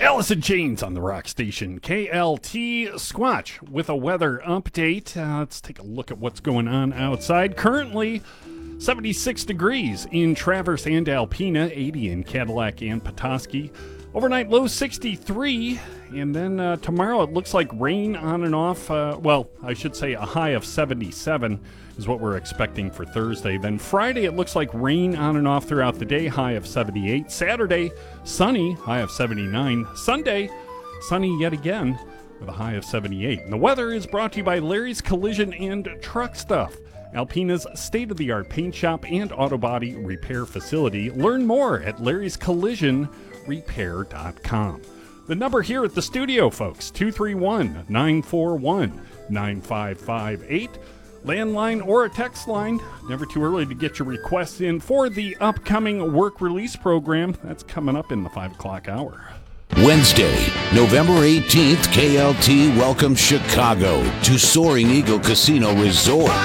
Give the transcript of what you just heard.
Alice in Chains on the rock station KLT. Squatch with a weather update. Let's take a look at what's going on outside. Currently 76 degrees in Traverse and Alpena, 80 in Cadillac and Petoskey. Overnight low 63, and then tomorrow it looks like rain on and off. I should say a high of 77 is what we're expecting for Thursday. Then Friday it looks like rain on and off throughout the day, high of 78. Saturday, sunny, high of 79. Sunday, sunny yet again with a high of 78. And the weather is brought to you by Larry's Collision and Truck Stuff, Alpena's state-of-the-art paint shop and auto body repair facility. Learn more at larryscollisionrepair.com. The number here at the studio, folks, 231-941-9558. Landline or a text line. Never too early to get your requests in for the upcoming work release program. That's coming up in the 5 o'clock hour. Wednesday, November 18th, KLT welcomes Chicago to Soaring Eagle Casino Resort.